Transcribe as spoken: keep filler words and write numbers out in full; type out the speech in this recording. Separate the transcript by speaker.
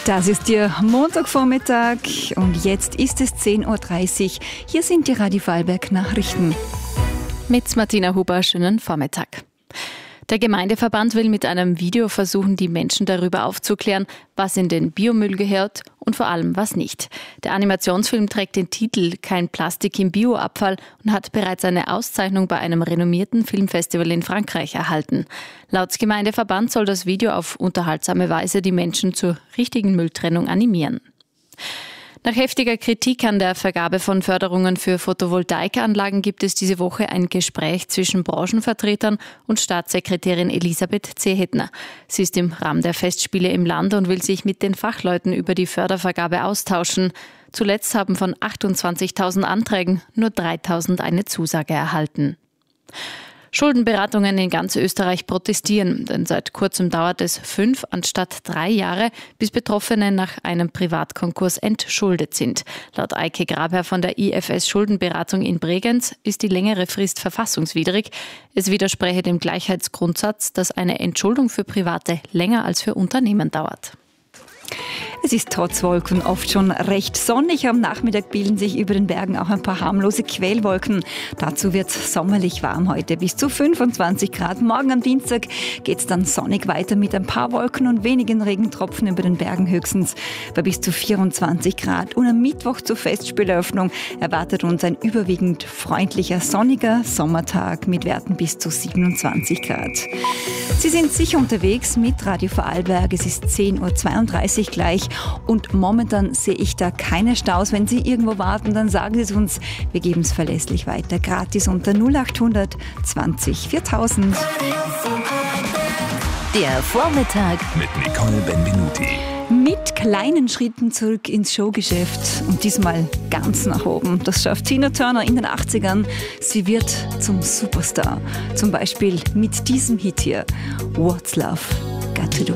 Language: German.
Speaker 1: Das ist Ihr Montagvormittag und jetzt ist es zehn Uhr dreißig. Hier sind die Radio Vorarlberg Nachrichten.
Speaker 2: Mit Martina Huber, schönen Vormittag. Der Gemeindeverband will mit einem Video versuchen, die Menschen darüber aufzuklären, was in den Biomüll gehört und vor allem was nicht. Der Animationsfilm trägt den Titel Kein Plastik im Bioabfall und hat bereits eine Auszeichnung bei einem renommierten Filmfestival in Frankreich erhalten. Laut Gemeindeverband soll das Video auf unterhaltsame Weise die Menschen zur richtigen Mülltrennung animieren. Nach heftiger Kritik an der Vergabe von Förderungen für Photovoltaikanlagen gibt es diese Woche ein Gespräch zwischen Branchenvertretern und Staatssekretärin Elisabeth Zehetner. Sie ist im Rahmen der Festspiele im Land und will sich mit den Fachleuten über die Fördervergabe austauschen. Zuletzt haben von achtundzwanzigtausend Anträgen nur dreitausend eine Zusage erhalten. Schuldenberatungen in ganz Österreich protestieren, denn seit kurzem dauert es fünf anstatt drei Jahre, bis Betroffene nach einem Privatkonkurs entschuldet sind. Laut Eike Grabherr von der I F S Schuldenberatung in Bregenz ist die längere Frist verfassungswidrig. Es widerspräche dem Gleichheitsgrundsatz, dass eine Entschuldung für Private länger als für Unternehmen dauert.
Speaker 1: Es ist trotz Wolken oft schon recht sonnig. Am Nachmittag bilden sich über den Bergen auch ein paar harmlose Quellwolken. Dazu wird es sommerlich warm heute, bis zu fünfundzwanzig Grad. Morgen am Dienstag geht es dann sonnig weiter mit ein paar Wolken und wenigen Regentropfen über den Bergen höchstens bei bis zu vierundzwanzig Grad. Und am Mittwoch zur Festspieleröffnung erwartet uns ein überwiegend freundlicher, sonniger Sommertag mit Werten bis zu siebenundzwanzig Grad. Sie sind sicher unterwegs mit Radio Vorarlberg. Es ist zehn Uhr zweiunddreißig gleich. Und momentan sehe ich da keine Staus. Wenn Sie irgendwo warten, dann sagen Sie es uns. Wir geben es verlässlich weiter. Gratis unter null achthundert zwanzig viertausend.
Speaker 3: Der Vormittag
Speaker 4: mit Nicole Benvenuti.
Speaker 1: Mit kleinen Schritten zurück ins Showgeschäft und diesmal ganz nach oben. Das schafft Tina Turner in den achtzigern. Sie wird zum Superstar. Zum Beispiel mit diesem Hit hier. What's Love Got to Do?